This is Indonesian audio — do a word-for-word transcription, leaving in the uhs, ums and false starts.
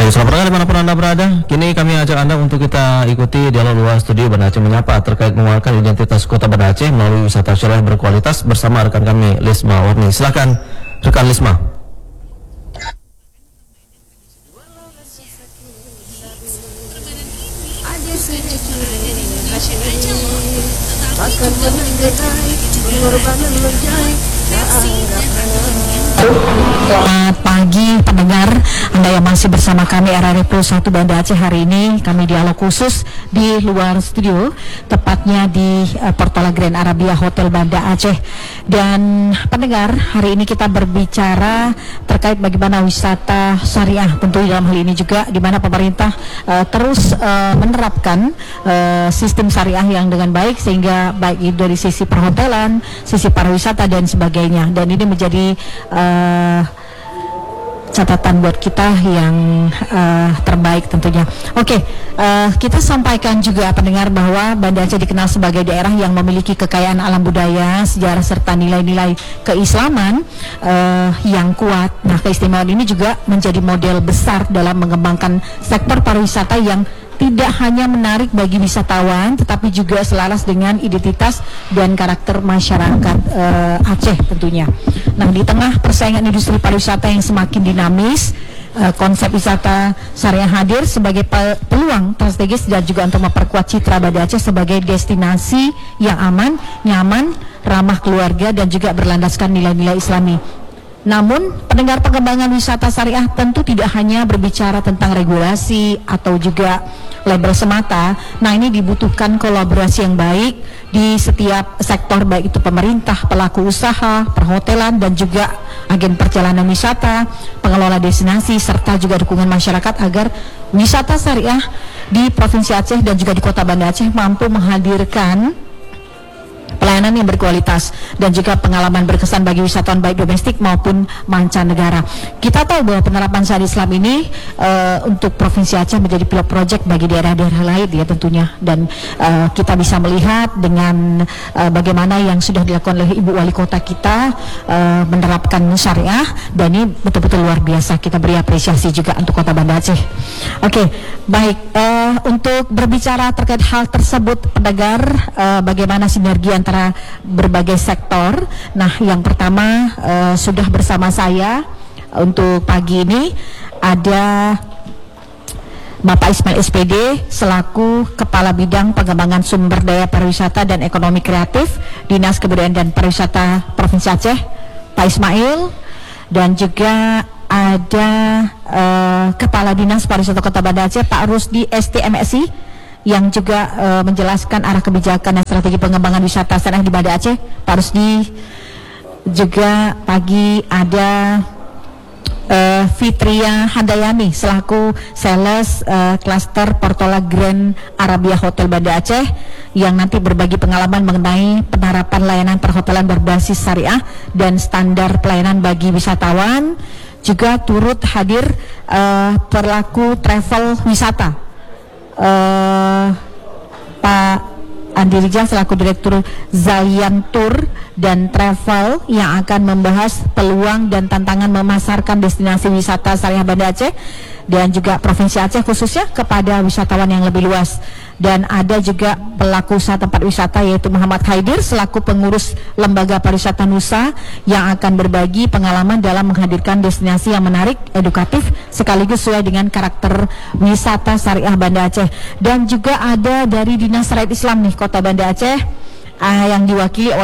Baik, selamat pagi dimanapun Anda berada. Kini kami ajak Anda untuk kita ikuti dialog luar studio Banda Aceh Menyapa terkait menguatkan identitas Kota Banda Aceh melalui wisata syariah berkualitas bersama rekan kami Lisma Warni. Silakan rekan Lisma. Selamat pagi pendengar Anda yang masih bersama kami R R I Plus satu Banda Aceh. Hari ini kami dialog khusus di luar studio, tepatnya di uh, Portola Grand Arabia Hotel Banda Aceh. Dan pendengar, hari ini kita berbicara terkait bagaimana wisata syariah, tentu dalam hal ini juga di mana pemerintah uh, terus uh, menerapkan uh, sistem syariah yang dengan baik, sehingga baik itu dari sisi perhotelan, sisi pariwisata dan sebagainya. Dan ini menjadi uh, catatan buat kita yang uh, terbaik tentunya. Oke, okay, uh, kita sampaikan juga pendengar bahwa Banda Aceh dikenal sebagai daerah yang memiliki kekayaan alam budaya, sejarah serta nilai-nilai keislaman uh, yang kuat. Nah, keistimewaan ini juga menjadi model besar dalam mengembangkan sektor pariwisata yang tidak hanya menarik bagi wisatawan, tetapi juga selaras dengan identitas dan karakter masyarakat uh, Aceh tentunya. Nah, di tengah persaingan industri pariwisata yang semakin dinamis, uh, konsep wisata syariah hadir sebagai peluang strategis dan juga untuk memperkuat citra Banda Aceh sebagai destinasi yang aman, nyaman, ramah keluarga dan juga berlandaskan nilai-nilai Islami. Namun, pendengar, pengembangan wisata syariah tentu tidak hanya berbicara tentang regulasi atau juga label semata. Nah, ini dibutuhkan kolaborasi yang baik di setiap sektor, baik itu pemerintah, pelaku usaha, perhotelan, dan juga agen perjalanan wisata, pengelola destinasi, serta juga dukungan masyarakat agar wisata syariah di Provinsi Aceh dan juga di Kota Banda Aceh mampu menghadirkan pelayanan yang berkualitas dan juga pengalaman berkesan bagi wisatawan baik domestik maupun mancanegara. Kita tahu bahwa penerapan syariat Islam ini uh, untuk Provinsi Aceh menjadi pilot project bagi daerah-daerah lain ya tentunya, dan uh, kita bisa melihat dengan uh, bagaimana yang sudah dilakukan oleh Ibu Wali Kota kita uh, menerapkan syariah, dan ini betul-betul luar biasa. Kita beri apresiasi juga untuk Kota Banda Aceh. Oke, okay, baik, uh, untuk berbicara terkait hal tersebut pendengar, uh, bagaimana sinergi antara berbagai sektor. Nah, yang pertama uh, sudah bersama saya untuk pagi ini ada Bapak Ismail S P D selaku Kepala Bidang Pengembangan Sumber Daya Pariwisata dan Ekonomi Kreatif Dinas Kebudayaan dan Pariwisata Provinsi Aceh, Pak Ismail. Dan juga ada uh, Kepala Dinas Pariwisata Kota Banda Aceh, Pak Rusdi S T M S I, yang juga uh, menjelaskan arah kebijakan dan strategi pengembangan wisata syariah di Banda Aceh, Pak Rusdi. Juga pagi ada uh, Fitria Handayani selaku sales uh, klaster Portola Grand Arabia Hotel Banda Aceh, yang nanti berbagi pengalaman mengenai penerapan layanan perhotelan berbasis syariah dan standar pelayanan bagi wisatawan. Juga turut hadir uh, pelaku travel wisata, Uh, Pak Andi Rijal selaku Direktur Zalian Tour dan Travel, yang akan membahas peluang dan tantangan memasarkan destinasi wisata syariah Banda Aceh dan juga Provinsi Aceh khususnya kepada wisatawan yang lebih luas. Dan ada juga pelaku usaha tempat wisata yaitu Muhammad Haidir selaku pengurus Lembaga Pariwisata Nusa, yang akan berbagi pengalaman dalam menghadirkan destinasi yang menarik, edukatif, sekaligus sesuai dengan karakter wisata syariah Banda Aceh. Dan juga ada dari Dinas Syariat Islam nih Kota Banda Aceh, uh, yang diwakili oleh